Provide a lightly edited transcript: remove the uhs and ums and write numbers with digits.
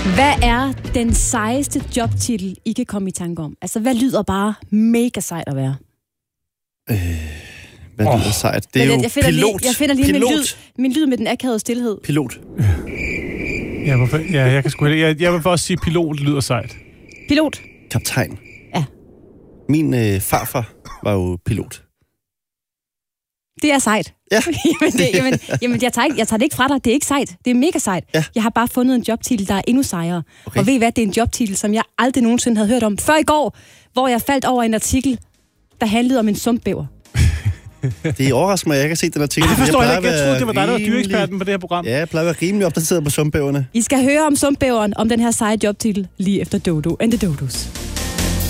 Hvad er den sejeste jobtitel, I kan komme i tanke om? Altså, hvad lyder bare mega sejt at være? Hvad lyder sejt? Det er jo pilot. Jeg finder lige min lyd med den akavede stillhed. Pilot. Jeg vil også sige, at pilot lyder sejt. Pilot. Kaptajn. Ja. Min farfar var jo pilot. Det er sejt. Ja. jamen jeg tager det ikke fra dig. Det er ikke sejt. Det er mega sejt. Ja. Jeg har bare fundet en jobtitel, der er endnu sejere. Okay. Og ved I hvad? Det er en jobtitel, som jeg aldrig nogensinde havde hørt om. Før i går, hvor jeg faldt over en artikel, der handlede om en sumpbæver. Det overrasker mig, at jeg ikke har set den artikel. Jeg forstår ikke. Jeg troede, det var dig, der var dyreeksperten på det her program. Ja, jeg plejer at være rimelig opdateret på sumpbæverne. I skal høre om sumpbæveren, om den her seje jobtitel, lige efter Dodo and the Dodos.